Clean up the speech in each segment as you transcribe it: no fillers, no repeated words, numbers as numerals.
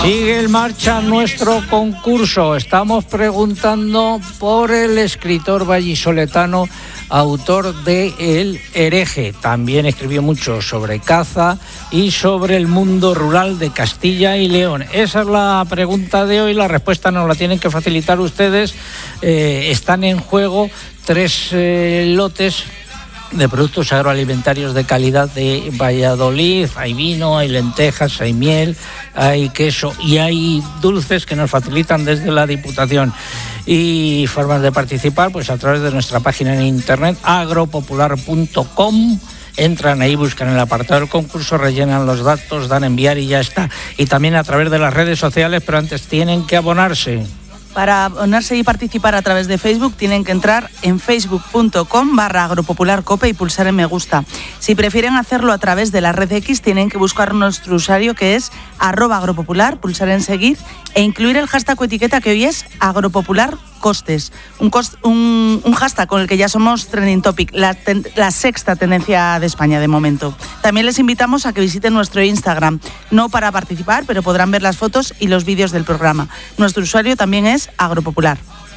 Sigue en marcha nuestro concurso. Estamos preguntando por el escritor vallisoletano, autor de El hereje. También escribió mucho sobre caza y sobre el mundo rural de Castilla y León. Esa es la pregunta de hoy. La respuesta nos la tienen que facilitar ustedes. Están en juego 3 lotes de productos agroalimentarios de calidad de Valladolid. Hay vino, hay lentejas, hay miel, hay queso y hay dulces que nos facilitan desde la Diputación. Y formas de participar, pues a través de nuestra página en internet agropopular.com. Entran ahí, buscan el apartado del concurso, rellenan los datos, dan a enviar y ya está. Y también a través de las redes sociales, pero antes tienen que abonarse. Para abonarse y participar a través de Facebook tienen que entrar en facebook.com/agropopularcope y pulsar en me gusta. Si prefieren hacerlo a través de la red X, tienen que buscar nuestro usuario, que es @agropopular, pulsar en seguir e incluir el hashtag o etiqueta, que hoy es agropopularcostes. Un hashtag con el que ya somos trending topic, la 6ª tendencia de España de momento. También les invitamos a que visiten nuestro Instagram, no para participar, pero podrán ver las fotos y los vídeos del programa. Nuestro usuario también es agropopular.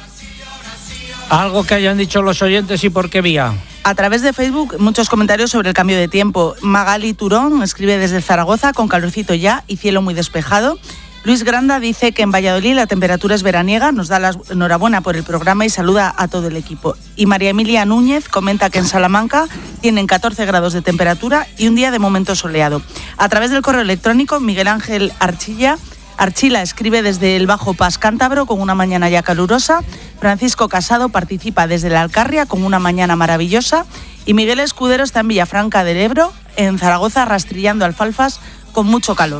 Algo que hayan dicho los oyentes y por qué vía. A través de Facebook, muchos comentarios sobre el cambio de tiempo. Magali Turón escribe desde Zaragoza, con calorcito ya y cielo muy despejado. Luis Granda dice que en Valladolid la temperatura es veraniega, nos da la enhorabuena por el programa y saluda a todo el equipo. Y María Emilia Núñez comenta que en Salamanca tienen 14 grados de temperatura y un día de momento soleado. A través del correo electrónico, Miguel Ángel Archila escribe desde el Bajo Pas Cántabro, con una mañana ya calurosa. Francisco Casado participa desde la Alcarria, con una mañana maravillosa. Y Miguel Escudero está en Villafranca del Ebro, en Zaragoza, rastrillando alfalfas con mucho calor.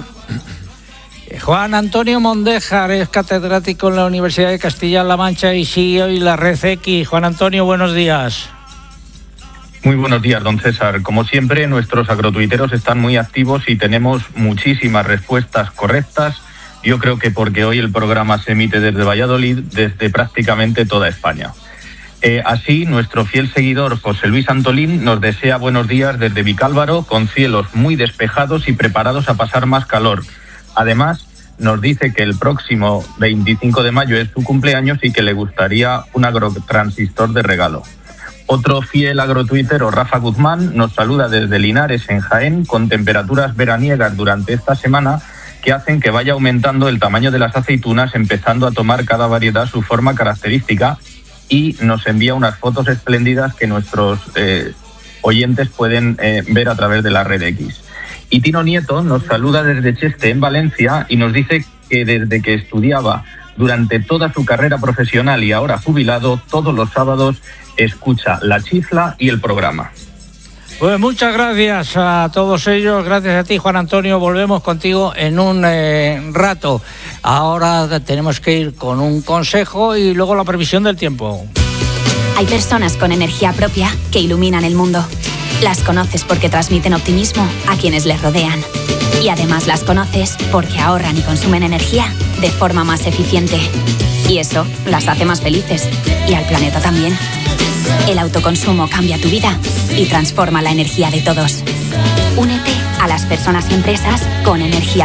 Juan Antonio Mondéjar es catedrático en la Universidad de Castilla-La Mancha y sigue hoy la Red X. Juan Antonio, buenos días. Muy buenos días, don César. Como siempre, nuestros agrotuiteros están muy activos y tenemos muchísimas respuestas correctas. Yo creo que porque hoy el programa se emite desde Valladolid, desde prácticamente toda España. Así, nuestro fiel seguidor José Luis Antolín nos desea buenos días desde Vicálvaro, con cielos muy despejados y preparados a pasar más calor. Además, nos dice que el próximo 25 de mayo es su cumpleaños y que le gustaría un agrotransistor de regalo. Otro fiel agrotuitero, Rafa Guzmán, nos saluda desde Linares, en Jaén, con temperaturas veraniegas durante esta semana que hacen que vaya aumentando el tamaño de las aceitunas, empezando a tomar cada variedad su forma característica, y nos envía unas fotos espléndidas que nuestros oyentes pueden ver a través de la red X. Y Tino Nieto nos saluda desde Cheste, en Valencia, y nos dice que desde que estudiaba durante toda su carrera profesional y ahora jubilado, todos los sábados escucha La Chifla y el programa. Pues muchas gracias a todos ellos, gracias a ti, Juan Antonio. Volvemos contigo en un rato. Ahora tenemos que ir con un consejo y luego la previsión del tiempo. Hay personas con energía propia que iluminan el mundo. Las conoces porque transmiten optimismo a quienes les rodean. Y además las conoces porque ahorran y consumen energía de forma más eficiente. Y eso las hace más felices. Y al planeta también. El autoconsumo cambia tu vida y transforma la energía de todos. Únete a las personas y empresas con energía